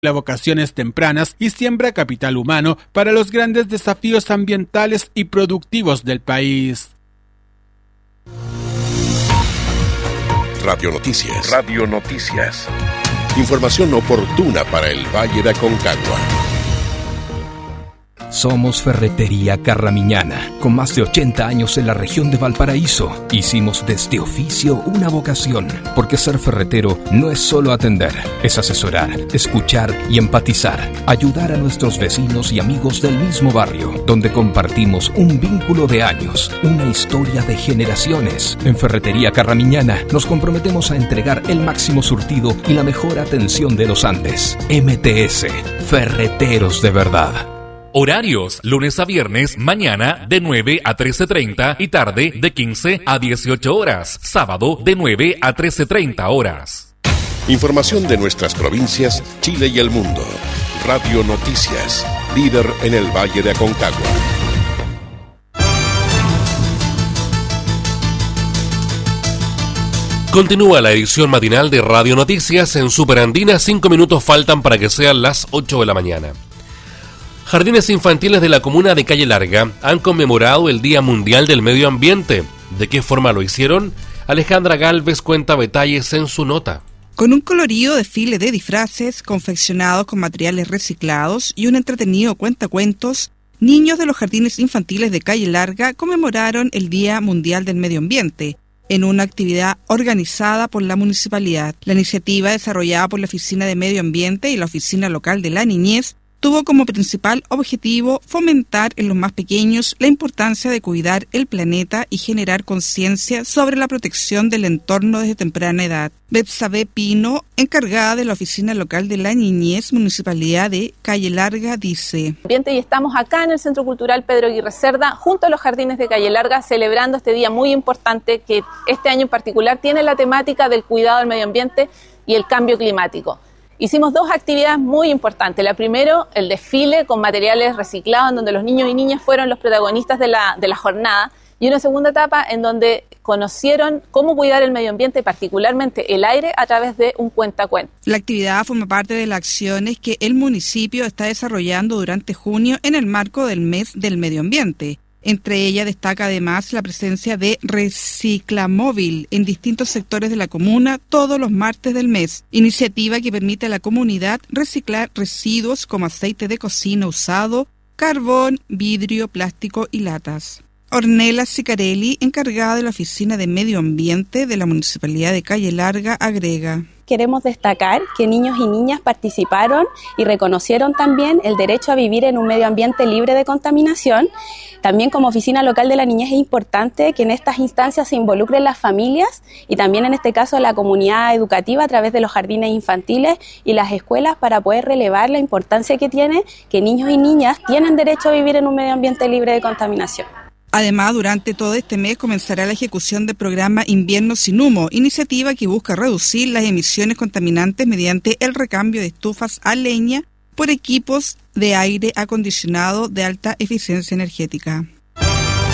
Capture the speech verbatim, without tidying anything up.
La vocaciones tempranas y siembra capital humano para los grandes desafíos ambientales y productivos del país. Radio Noticias. Radio Noticias. Información oportuna para el Valle de Aconcagua. Somos Ferretería Carramiñana, con más de ochenta años en la región de Valparaíso. Hicimos de este oficio una vocación, porque ser ferretero no es solo atender, es asesorar, escuchar y empatizar, ayudar a nuestros vecinos y amigos del mismo barrio, donde compartimos un vínculo de años, una historia de generaciones. En Ferretería Carramiñana nos comprometemos a entregar el máximo surtido y la mejor atención de los Andes. M T S, Ferreteros de verdad. Horarios, lunes a viernes, mañana de nueve a trece treinta y tarde de quince a dieciocho horas. Sábado de nueve a trece treinta horas. Información de nuestras provincias, Chile y el mundo. Radio Noticias, líder en el Valle de Aconcagua. Continúa la edición matinal de Radio Noticias en Superandina. Cinco minutos faltan para que sean las ocho de la mañana. Jardines infantiles de la comuna de Calle Larga han conmemorado el Día Mundial del Medio Ambiente. ¿De qué forma lo hicieron? Alejandra Galvez cuenta detalles en su nota. Con un colorido desfile de disfraces confeccionados con materiales reciclados y un entretenido cuentacuentos, niños de los jardines infantiles de Calle Larga conmemoraron el Día Mundial del Medio Ambiente en una actividad organizada por la municipalidad. La iniciativa, desarrollada por la Oficina de Medio Ambiente y la Oficina Local de la Niñez, tuvo como principal objetivo fomentar en los más pequeños la importancia de cuidar el planeta y generar conciencia sobre la protección del entorno desde temprana edad. Betsabe Pino, encargada de la Oficina Local de la Niñez, Municipalidad de Calle Larga, dice: Y estamos acá en el Centro Cultural Pedro Aguirre Cerda, junto a los jardines de Calle Larga, celebrando este día muy importante que este año en particular tiene la temática del cuidado del medio ambiente y el cambio climático. Hicimos dos actividades muy importantes. La primera, el desfile con materiales reciclados, en donde los niños y niñas fueron los protagonistas de la, de la jornada. Y una segunda etapa en donde conocieron cómo cuidar el medio ambiente, particularmente el aire, a través de un cuentacuentos. La actividad forma parte de las acciones que el municipio está desarrollando durante junio en el marco del Mes del Medio Ambiente. Entre ellas destaca además la presencia de Reciclamóvil en distintos sectores de la comuna todos los martes del mes, iniciativa que permite a la comunidad reciclar residuos como aceite de cocina usado, carbón, vidrio, plástico y latas. Ornella Sicarelli, encargada de la Oficina de Medio Ambiente de la Municipalidad de Calle Larga, agrega: Queremos destacar que niños y niñas participaron y reconocieron también el derecho a vivir en un medio ambiente libre de contaminación. También como Oficina Local de la Niñez es importante que en estas instancias se involucren las familias y también en este caso la comunidad educativa a través de los jardines infantiles y las escuelas para poder relevar la importancia que tiene que niños y niñas tienen derecho a vivir en un medio ambiente libre de contaminación. Además, durante todo este mes comenzará la ejecución del programa Invierno sin Humo, iniciativa que busca reducir las emisiones contaminantes mediante el recambio de estufas a leña por equipos de aire acondicionado de alta eficiencia energética.